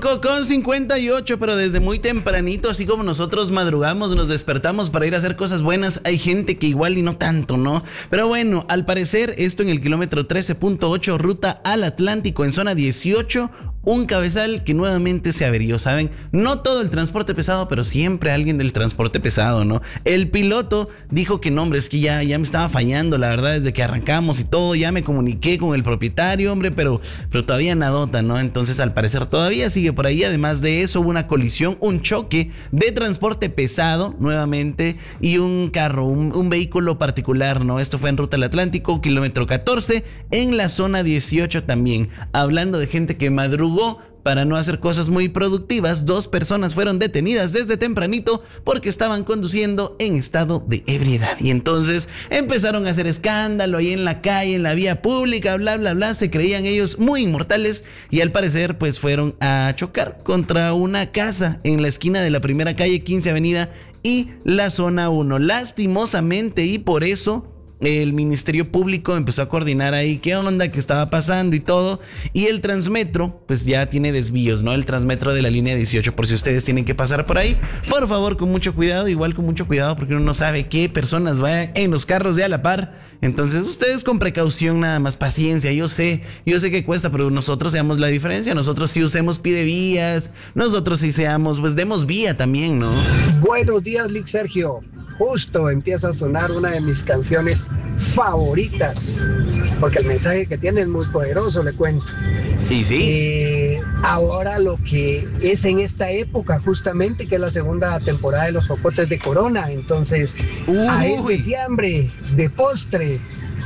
5:58, pero desde muy tempranito, así como nosotros madrugamos, nos despertamos para ir a hacer cosas buenas, hay gente que igual y no tanto, ¿no? Pero bueno, al parecer esto en el kilómetro 13.8, ruta al Atlántico en zona 18, un cabezal que nuevamente se averió, ¿saben? No todo el transporte pesado, pero siempre alguien del transporte pesado, ¿no? El piloto dijo que no, hombre, es que ya me estaba fallando, la verdad, desde que arrancamos y todo, ya me comuniqué con el propietario, hombre, pero todavía nadota, ¿no? Entonces, al parecer, todavía sigue por ahí. Además de eso, hubo una colisión, un choque de transporte pesado, nuevamente, y un carro, un vehículo particular, ¿no? Esto fue en ruta al Atlántico, kilómetro 14, en la zona 18 también. Hablando de gente que madrugó para no hacer cosas muy productivas, 2 personas fueron detenidas desde tempranito porque estaban conduciendo en estado de ebriedad. Y entonces empezaron a hacer escándalo ahí en la calle, en la vía pública, bla, bla, bla. Se creían ellos muy inmortales y al parecer pues fueron a chocar contra una casa en la esquina de la primera calle, 15 Avenida y la zona 1. Lastimosamente, y por eso el Ministerio Público empezó a coordinar ahí qué onda, qué estaba pasando y todo. Y el Transmetro, pues ya tiene desvíos, ¿no? El Transmetro de la línea 18, por si ustedes tienen que pasar por ahí, por favor, con mucho cuidado, igual con mucho cuidado, porque uno no sabe qué personas vayan en los carros de a la par. Entonces, ustedes con precaución, nada más, paciencia. Yo sé que cuesta, pero nosotros seamos la diferencia. Nosotros sí usemos pide vías, nosotros sí seamos, pues demos vía también, ¿no? Buenos días, Lick Sergio. Justo empieza a sonar una de mis canciones favoritas, porque el mensaje que tiene es muy poderoso, le cuento. Y sí. Ahora lo que es en esta época, justamente, que es la segunda temporada de los jocotes de Corona, entonces, a ese fiambre de postre,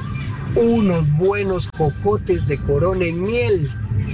unos buenos jocotes de Corona en miel,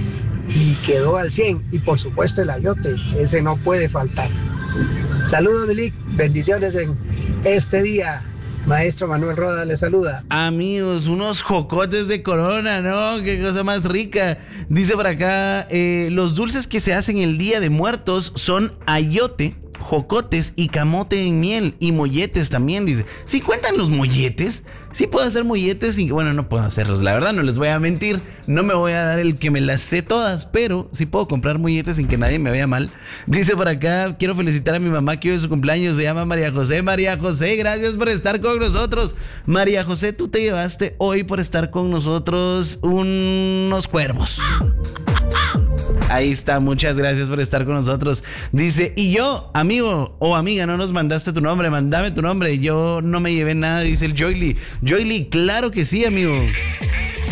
y quedó al 100, y por supuesto el ayote, ese no puede faltar. Saludos, Lick, bendiciones en este día. Maestro Manuel Roda le saluda. Amigos, unos jocotes de Corona, ¿no? Qué cosa más rica. Dice por acá, los dulces que se hacen el Día de Muertos son ayote, jocotes y camote en miel y molletes también, dice. ¿Sí cuentan los molletes? Sí puedo hacer molletes y bueno, no puedo hacerlos, la verdad, no les voy a mentir, no me voy a dar el que me las sé todas, pero sí puedo comprar molletes sin que nadie me vea mal. Dice por acá, quiero felicitar a mi mamá que hoy es su cumpleaños, se llama María José. María José, gracias por estar con nosotros. María José, tú te llevaste hoy por estar con nosotros unos cuervos. Ahí está, muchas gracias por estar con nosotros. Dice, y yo, amigo o amiga, no nos mandaste tu nombre, mándame tu nombre. Yo no me llevé nada, dice el Joyly. Joyly, claro que sí, amigo.